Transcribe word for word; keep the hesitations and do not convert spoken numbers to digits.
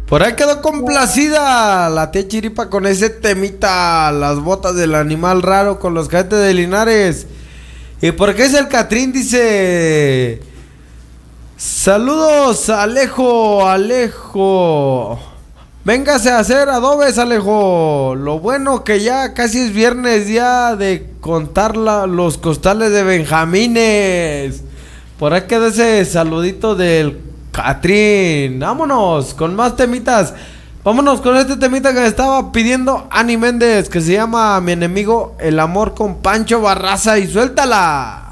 Por ahí quedó complacida la tía Chiripa con ese temita, las botas del animal raro con los cadetes de Linares. ¿Y por qué es el Catrín? Dice: saludos, Alejo, Alejo. Véngase a hacer adobes, Alejo. Lo bueno que ya casi es viernes ya de contar la- los costales de Benjamines. Por ahí queda ese saludito del Catrín. Vámonos con más temitas. Vámonos con este temita que me estaba pidiendo Ani Méndez, que se llama Mi enemigo, el amor con Pancho Barraza. Y suéltala.